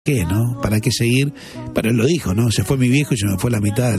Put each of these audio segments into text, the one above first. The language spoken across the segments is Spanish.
¿Qué, no? ¿Para qué seguir? Pero él lo dijo, ¿no? Se fue mi viejo y se me fue la mitad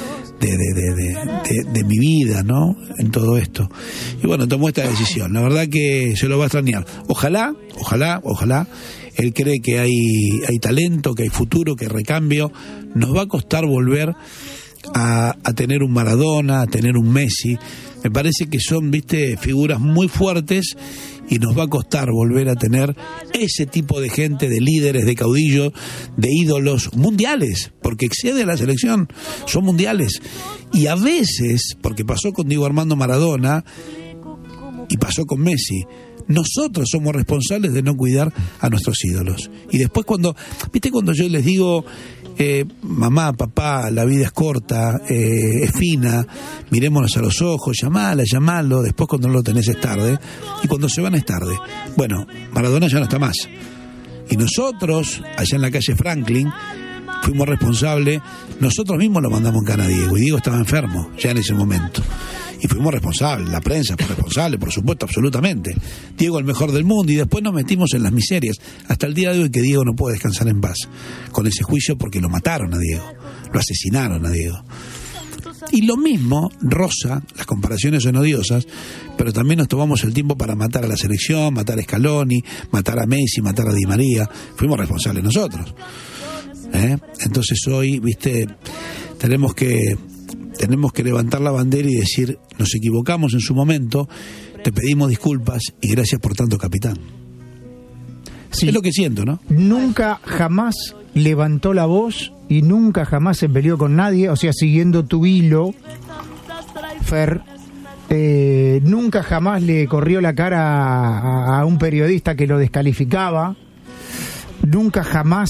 de mi vida, ¿no? En todo esto. Y bueno, tomó esta decisión. La verdad que se lo va a extrañar. Ojalá, él cree que hay talento, que hay futuro, que hay recambio. Nos va a costar volver a tener un Maradona, a tener un Messi. Me parece que son, figuras muy fuertes y nos va a costar volver a tener ese tipo de gente, de líderes, de caudillos, de ídolos mundiales, porque excede a la selección, son mundiales. Y a veces, porque pasó con Diego Armando Maradona y pasó con Messi, nosotros somos responsables de no cuidar a nuestros ídolos. Y después cuando yo les digo, mamá, papá, la vida es corta, es fina, mirémonos a los ojos, llamalo, después cuando no lo tenés es tarde, y cuando se van es tarde. Bueno, Maradona ya no está más. Y nosotros, allá en la calle Franklin, fuimos responsables, nosotros mismos lo mandamos en cana a Diego, y Diego estaba enfermo ya en ese momento. Y fuimos responsables, la prensa fue responsable, por supuesto, absolutamente. Diego el mejor del mundo, y después nos metimos en las miserias. Hasta el día de hoy que Diego no puede descansar en paz con ese juicio porque lo mataron a Diego, lo asesinaron a Diego. Y lo mismo roza, las comparaciones son odiosas, pero también nos tomamos el tiempo para matar a la selección, matar a Scaloni, matar a Messi, matar a Di María. Fuimos responsables nosotros. Entonces hoy, tenemos que levantar la bandera y decir, nos equivocamos en su momento, te pedimos disculpas y gracias por tanto, capitán. Sí. Es lo que siento, ¿no? Nunca jamás levantó la voz y nunca jamás se peleó con nadie, o sea, siguiendo tu hilo, Fer, nunca jamás le corrió la cara a un periodista que lo descalificaba. Nunca jamás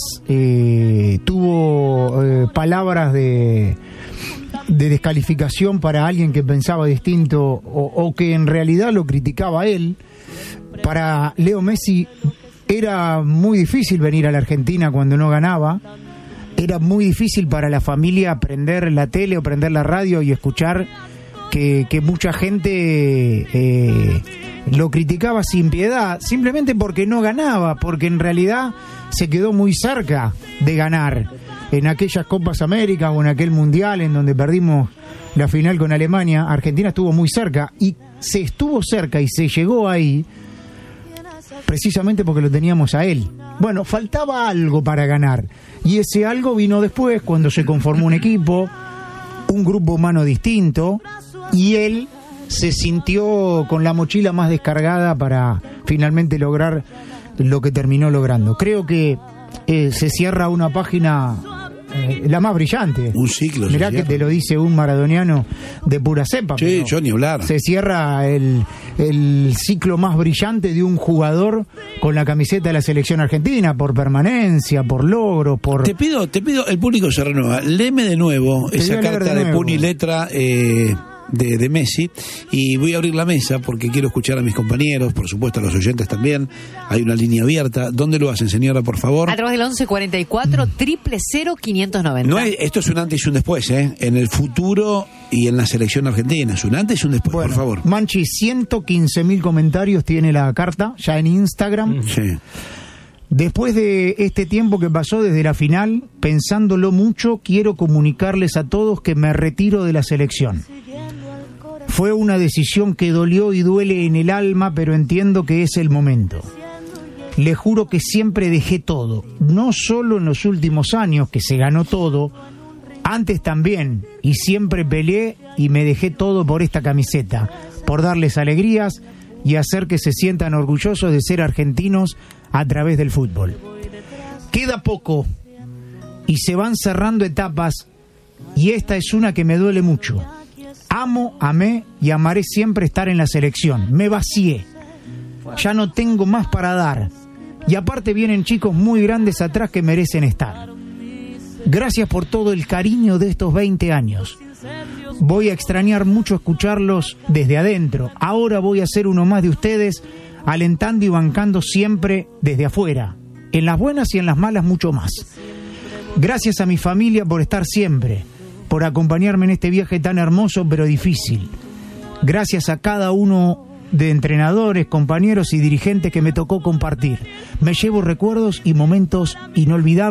tuvo palabras de descalificación para alguien que pensaba distinto o que en realidad lo criticaba a él. Para Leo Messi era muy difícil venir a la Argentina cuando no ganaba. Era muy difícil para la familia prender la tele o prender la radio y escuchar que mucha gente lo criticaba sin piedad, simplemente porque no ganaba, porque en realidad se quedó muy cerca de ganar en aquellas Copas América o en aquel Mundial en donde perdimos la final con Alemania. Argentina estuvo muy cerca y se estuvo cerca y se llegó ahí precisamente porque lo teníamos a él. Bueno, faltaba algo para ganar y ese algo vino después cuando se conformó un equipo, un grupo humano distinto, y él se sintió con la mochila más descargada para finalmente lograr lo que terminó logrando. Creo que se cierra una página, la más brillante. Un ciclo. Mirá que te lo dice un maradoniano de pura cepa. Sí, yo ni hablar. Se cierra el ciclo más brillante de un jugador con la camiseta de la selección argentina, por permanencia, por logros, por... Te pido, el público se renueva. Léeme de nuevo esa carta de puño y letra de Messi, y voy a abrir la mesa porque quiero escuchar a mis compañeros, por supuesto a los oyentes también. Hay una línea abierta. ¿Dónde lo hacen, señora, por favor? A través del 1144 000 590. No es, esto es un antes y un después, en el futuro y en la selección argentina. Es un antes y un después, bueno, por favor. Manchi, 115.000 comentarios tiene la carta ya en Instagram. Sí. Después de este tiempo que pasó desde la final, pensándolo mucho, quiero comunicarles a todos que me retiro de la selección. Fue una decisión que dolió y duele en el alma, pero entiendo que es el momento. Les juro que siempre dejé todo, no solo en los últimos años que se ganó todo, antes también, y siempre peleé y me dejé todo por esta camiseta, por darles alegrías y hacer que se sientan orgullosos de ser argentinos a través del fútbol. Queda poco y se van cerrando etapas, y esta es una que me duele mucho. Amo, amé y amaré siempre estar en la selección. Me vacié. Ya no tengo más para dar. Y aparte vienen chicos muy grandes atrás que merecen estar. Gracias por todo el cariño de estos 20 años. Voy a extrañar mucho escucharlos desde adentro. Ahora voy a ser uno más de ustedes, alentando y bancando siempre desde afuera. En las buenas y en las malas mucho más. Gracias a mi familia por estar siempre, por acompañarme en este viaje tan hermoso pero difícil. Gracias a cada uno de entrenadores, compañeros y dirigentes que me tocó compartir. Me llevo recuerdos y momentos inolvidables